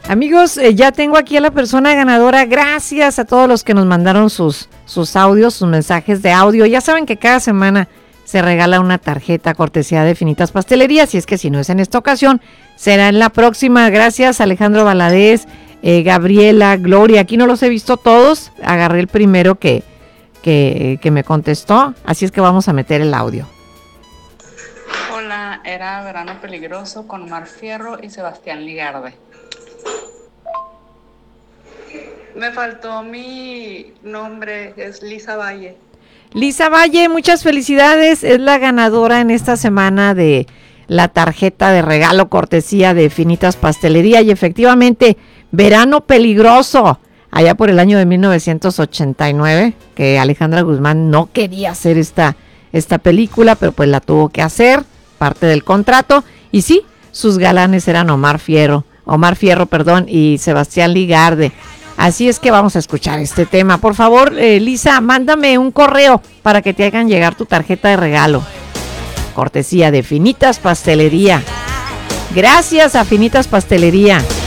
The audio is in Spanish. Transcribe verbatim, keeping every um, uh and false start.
Amigos, eh, ya tengo aquí a la persona ganadora. Gracias a todos los que nos mandaron sus, sus audios, sus mensajes de audio. Ya saben que cada semana se regala una tarjeta cortesía de Finitas Pastelerías. Y es que si no es en esta ocasión, será en la próxima. Gracias, Alejandro Valadez, eh, Gabriela, Gloria. Aquí no los he visto todos. Agarré el primero que, que, que me contestó. Así es que vamos a meter el audio. Hola, era Verano Peligroso con Omar Fierro y Sebastián Ligarde. Me faltó mi nombre, es Lisa Valle. Lisa Valle, muchas felicidades. Es la ganadora en esta semana de la tarjeta de regalo cortesía de Finitas Pastelería. Y efectivamente, Verano Peligroso, allá por el año de mil novecientos ochenta y nueve, que Alejandra Guzmán no quería hacer esta, esta película, pero pues la tuvo que hacer, parte del contrato. Y sí, sus galanes eran Omar Fierro, Omar Fierro, perdón, y Sebastián Ligarde. Así es que vamos a escuchar este tema. Por favor, eh, Lisa, mándame un correo para que te hagan llegar tu tarjeta de regalo. Cortesía de Finitas Pastelería. Gracias a Finitas Pastelería.